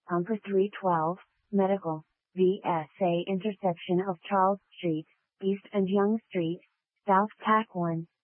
Umber 312, Medical, VSA intersection of Charles Street, East and Young Street, South Pac 1.